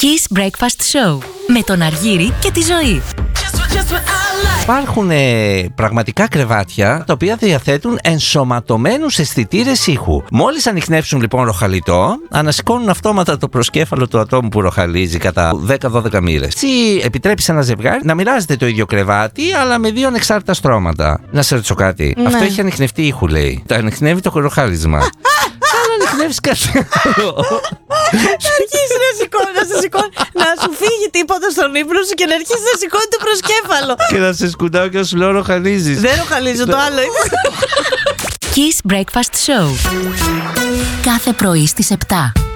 Kiss Breakfast Show με τον Αργύρη και τη Ζωή. Υπάρχουν πραγματικά κρεβάτια τα οποία διαθέτουν ενσωματωμένους αισθητήρες ήχου. Μόλις ανιχνεύσουν λοιπόν ροχαλιτό, ανασηκώνουν αυτόματα το προσκέφαλο του ατόμου που ροχαλίζει κατά 10-12 μοίρες. Έτσι επιτρέπει σε ένα ζευγάρι να μοιράζεται το ίδιο κρεβάτι, αλλά με δύο ανεξάρτητα στρώματα. Να σε ρωτήσω κάτι. Ναι. Αυτό έχει ανιχνευτεί ήχου, λέει. Το ανιχνεύει το ροχάλισμα. Αλλά ανιχνεύει κάτι άλλο. Να αρχίσει να σηκώνει, να σου φύγει τίποτα στον ύπνο σου και να αρχίσει να σηκώνει το προσκέφαλο. Και να σε σκουντάω και να σου λέω ροχαλίζεις. Δεν ροχαλίζω, το άλλο είναι. Kiss Breakfast Show. Κάθε πρωί στις 7.